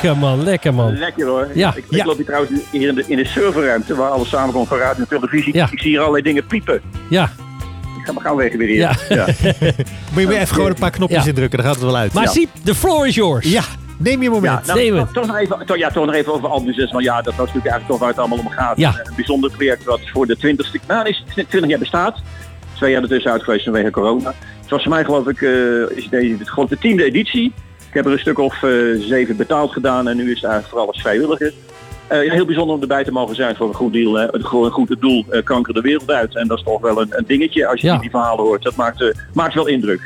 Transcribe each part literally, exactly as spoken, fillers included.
Lekker man, lekker man. Lekker hoor. Ja. Ik, ik ja. loop hier trouwens hier in de, in de serverruimte waar alles samenkomt van radio en televisie. Ja. Ik zie hier allerlei dingen piepen. Ja. Ik ga maar gauw weg weer hier. Ja. Ja. Moet je weer even gewoon een paar knopjes Ja. indrukken, dan gaat het wel uit. Maar Ja. Siep, the floor is yours. Ja, neem je moment. Ja, nou, Neem het. toch, nog even, toch, ja, toch nog even over Album zes. Want ja, dat was natuurlijk eigenlijk toch waar het allemaal om gaat. Ja. Een bijzonder project wat voor de twintigste, nou, is twintig jaar bestaat. Twee jaar ertussen uit geweest vanwege corona. Het was voor mij geloof ik, uh, is deze gewoon de tiende editie. Ik heb er een stuk of uh, zeven betaald gedaan en nu is het eigenlijk vooral als vrijwilliger. Uh, ja, heel bijzonder om erbij te mogen zijn voor een goed doel. Hè. Voor een goed doel, uh, kanker de wereld uit. En dat is toch wel een, een dingetje als je Ja. die verhalen hoort. Dat maakt, uh, maakt wel indruk.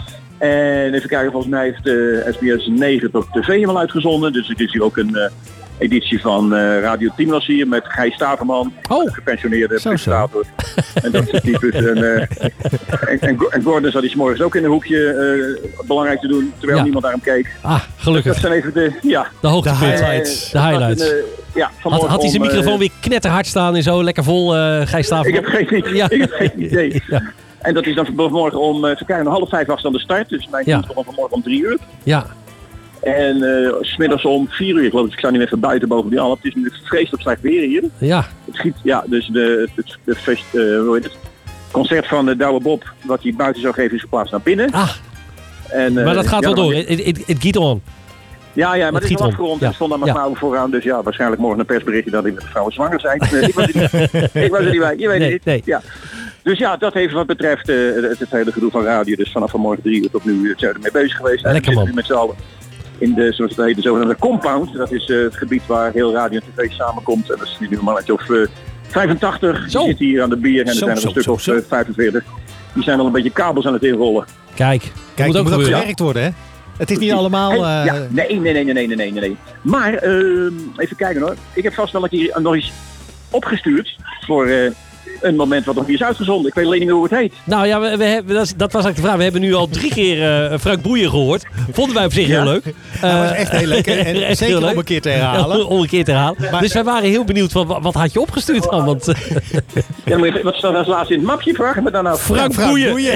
En even kijken, volgens mij heeft uh, S B S negen op tv helemaal uitgezonden. Dus het is hier ook een uh, editie van uh, Radio tien was hier met Gijs Staverman, Oh. gepensioneerde Zo, presentator. En dat soort types. En, uh, en, en, en Gordon zat hij 's morgens ook in een hoekje uh, belangrijk te doen, terwijl Ja. niemand naar hem keek. Ah, gelukkig. Dat zijn even de, ja. De hoogtepunten. De highlights. De highlights. Dat was een, uh, ja, Had, vanmorgen had hij zijn om, microfoon uh, weer knetterhard staan en zo lekker vol uh, Gijs Staverman? Ik heb geen idee. Ja. Ik heb geen idee. Ja. En dat is dan vanmorgen om, uh, even kijken, om half vijf was dan de start. Dus mijn Ja. dienst begon vanmorgen om drie uur. Ja. En uh, 's middags om vier uur, ik geloof, ik sta nu even buiten boven die Alp. Het is nu vreselijk slecht weer hier. Ja. Het schiet, ja, dus de, het, de fest, uh, hoe heet het? concert van de Douwe Bob, wat hij buiten zou geven, is verplaatst naar binnen. Ah, En, uh, maar dat gaat ja, wel dan- door. Het gaat on. Ja, ja, maar Het het is giet wel om. afgerond. Ja. Er stond allemaal Ja. vrouwen vooraan. Dus ja, waarschijnlijk morgen een persberichtje dat ik met de vrouwen zwanger zijn. Nee, ik was er niet, ik was er niet bij. Je weet Nee, het niet. nee. Ja. Dus ja, dat heeft wat betreft uh, het, het hele gedoe van radio. Dus vanaf vanmorgen drie uur tot nu uh, zijn we ermee bezig geweest. En Lekker, we man. zitten nu met z'n allen in de, zoals het heet, de zogenaamde compound. Dat is uh, het gebied waar heel radio en tv samenkomt. En dat is nu een mannetje of uh, vijfentachtig. Zo. Die zitten hier aan de bier en er Zo, zijn er zo, een stuk zo, of zo. uh, vijfenveertig. Die zijn al een beetje kabels aan het inrollen. Kijk, Kijk, moet ook moet ook gebeuren. gewerkt worden, hè? Het is niet Precies. allemaal... En- uh, ja, nee, nee, nee, nee, nee, nee, nee, nee. Maar, uh, even kijken hoor. Ik heb vast wel een keer nog iets opgestuurd voor uh, een moment wat nog niet is uitgezonden. Ik weet alleen niet meer hoe het heet. Nou ja, we, we hebben, dat, is, dat was eigenlijk de vraag. We hebben nu al drie keer uh, Frank Boeien gehoord. Vonden wij op zich Ja. heel leuk. dat was Uh, echt heel lekker. En echt zeker heel leuk. om een keer te herhalen. Ja, om een keer te herhalen. Maar- Dus wij waren heel benieuwd, wat, wat had je opgestuurd dan? Want uh, Ja, maar wat staat als laatste in het mapje? Vragen we dan nou. Frank Frank Boeien. Boeien.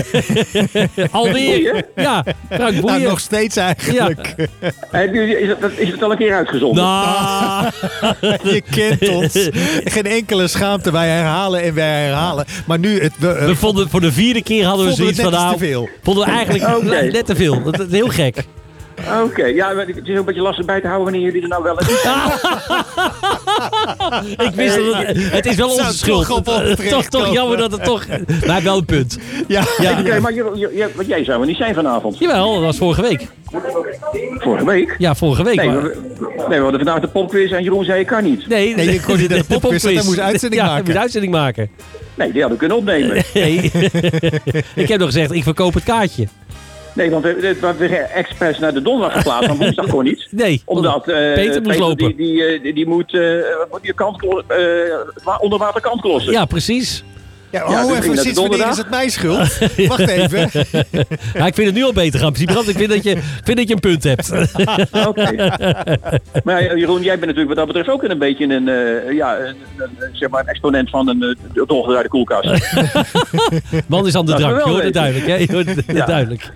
alweer. Boeien? Ja, Frank Nou, Boeien. nog steeds eigenlijk. Heb je- Is het, is het al een keer uitgezonden? Nou, Je kent ons. Geen enkele schaamte. Wij herhalen en wij herhalen. Maar nu... Het, we, we vonden voor de vierde keer hadden we vonden zoiets het van net iets nou, te veel. vonden we eigenlijk Oké. net te veel. Dat, dat is heel gek. Oké, ja, maar het is ook een beetje lastig bij te houden wanneer jullie er nou wel en niet zijn. Ik wist dat het, het is wel Zou onze schuld. toch op ons toch, toch terechtkomen. jammer dat het toch... Maar hij heeft wel een punt. Ja. Ja. Oké, maar je, je, je- want jij zou er niet zijn vanavond. Jawel, dat was vorige week. Vorige week? Ja, vorige week. Nee, maar- we, nee, we hadden vandaag de popquiz en Jeroen zei ik kan niet. Nee, Nee, je kon niet naar de popquiz, want hij moest uitzending ja, maken. hij moest uitzending maken. Nee, die hadden we kunnen opnemen. Nee. Ik heb nog gezegd, ik verkoop het kaartje. Nee, want we, we, we gingen expres naar de donderdag geplaatst, want woensdag kon niet. Nee, Omdat uh, Peter moest lopen. Die, die, eh, die, die moet uh, die kant, uh, onder water kant klossen. Ja, precies. Ja, Ja, oh, dus ging even naar de sinds wanneer donderdag. is het mijn schuld? Wacht even. Ja, ik vind het nu al beter gaan. Brand, ik vind dat je, ik vind dat je een punt hebt. Oké. Maar ja, Jeroen, jij bent natuurlijk wat dat betreft ook een beetje een, uh, ja, een, een, zeg maar een exponent van een uh, dolgedraaide koelkast. Man is aan de Dat we drank, je wel hoort het weten. duidelijk. Hè? Je hoort het Ja. duidelijk.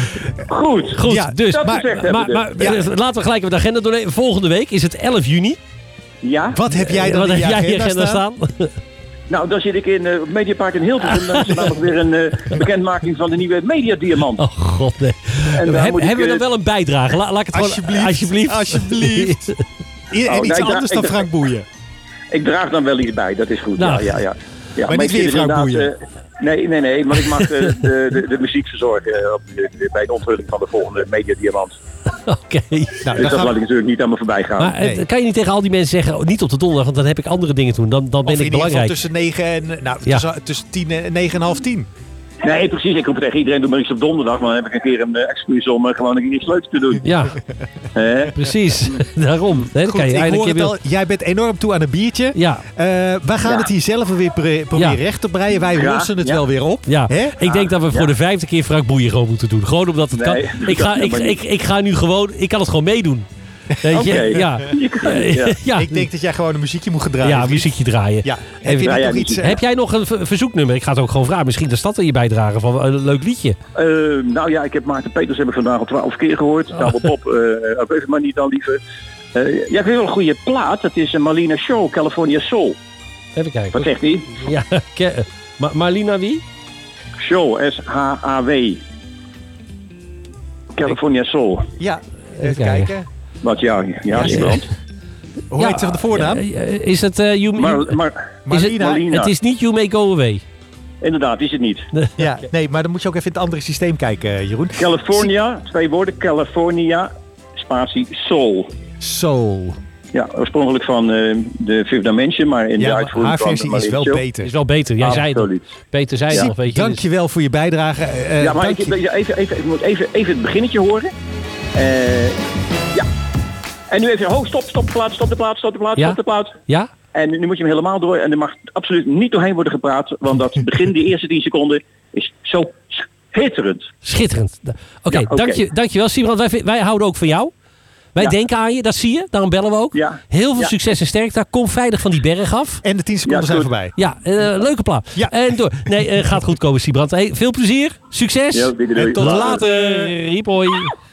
Goed. Goed, Ja, dus. dat Maar, gezegd maar, hebben maar, we. maar, eh, laten we gelijk even de agenda doornemen. Volgende week is het elf juni. Ja? Wat heb jij dan Wat in heb je jij in je agenda, agenda staan? staan? Nou, dan zit ik in uh, Mediapark in Hilversum. Dan is er namelijk weer een uh, bekendmaking van de nieuwe Mediadiamant. Oh god, nee. En daar Heb- moet ik, hebben we uh, dan wel een bijdrage? La, laat ik het gewoon... Alsjeblieft. Alsjeblieft. Alsjeblieft. I- En Oh, iets nee, ik anders dra- dan ik- Frank Boeien. Ik draag dan wel iets bij, dat is goed. Nou. Ja, ja, ja. ja Maar niet ik weer zit er Frank inderdaad, Boeien. uh, Nee, nee, nee, maar ik mag uh, de, de, de muziek verzorgen uh, op de, bij de onthulling van de volgende Mediadiamant. Oké. Nou, Dus dan dat gaan laat we... ik natuurlijk niet aan me voorbij gaan. Maar eh, Nee. kan je niet tegen al die mensen zeggen, oh, niet op de donderdag, want dan heb ik andere dingen te doen. Dan, dan ben Of in ik ieder geval belangrijk. tussen negen en... Nou, Ja. tussen, tussen tien en negen en half tien. Nee, precies. Ik roep tegen iedereen, doe maar iets op donderdag. Maar dan heb ik een keer een uh, excuus om uh, gewoon een keer iets leuks te doen. Ja, Hè? precies. Daarom. Nee, dan Goed, kan je ik eindelijk hoor een het keer al. Jij bent enorm toe aan een biertje. Ja, Uh, wij gaan Ja. het hier zelf weer pre- proberen Ja. recht te breien. Wij Ja, lossen het ja. wel weer op. ja. Hè? Ik denk dat we voor Ja. de vijfde keer Frank Boeien gewoon moeten doen. Gewoon omdat het Nee, kan. Ik ga, dat ik, kan maar ik, niet. ik ga nu gewoon, ik kan het gewoon meedoen. Weet je? Oké. Ja. Je kan niet, ja. Ja. Ik denk dat jij gewoon een muziekje moet gaan draaien. Ja, muziekje draaien. Ja. Even- Heb je Draai niet jij nog iets... muziek? eh, Heb jij nog een ver- verzoeknummer? Ik ga het ook gewoon vragen. Misschien dat dat in je bijdrage van een leuk liedje. Uh, nou ja, ik heb Maarten Peters heb ik vandaag al twaalf keer gehoord. Oh. Douwe Bob, uh, ook even maar niet al liever. Uh, ja, ik weet wel een goede plaat. Dat is een Marlena Shaw, California Soul. Even kijken. Wat zegt hij? Ja, ke- Ma- Marlena wie? Shaw, S H A W. California Soul. Ja, even Even kijken. kijken. Wat, ja, ja, ja brand. Hoe heet ze van de voornaam? Ja, is het... Uh, you, Maar, maar, is het, Marlena. Marlena. het is niet You May Go Away. Inderdaad, is het niet. Ja, nee, maar dan moet je ook even in het andere systeem kijken, Jeroen. California, twee woorden. California, spatie, Soul. Soul. Ja, oorspronkelijk van uh, de Fifth Dimension, maar in de Ja, maar uitvoering haar van versie is Marlena wel Shaw. beter. Is wel beter. Jij zei het. Absoluut. Peter zei het Ja. nog, weet je. Dank je wel voor je bijdrage. Uh, Ja, maar dank ik, je. even, even, ik moet even, even het beginnetje horen. Uh, ja. En nu even, oh, stop, stop de plaat, stop de plaat, stop de plaat, Ja? stop de plaat. Ja? En nu moet je hem helemaal door en er mag absoluut niet doorheen worden gepraat, want dat begin, die eerste tien seconden, is zo schitterend. Schitterend. Oké, okay, Ja, oké. dank, je, dank je wel, Siebrand. Wij, wij houden ook van jou. Wij Ja. denken aan je, dat zie je. Daarom bellen we ook. Ja. Heel veel Ja. succes en sterkte. Kom veilig van die berg af. En de tien seconden Ja, zijn goed. voorbij. Ja, uh, leuke plaat. Ja. En door. Nee, uh, gaat goed komen, Siebrand. Hey, veel plezier. Succes. Ja, doei, doei. En tot Later. later. Riep hoi.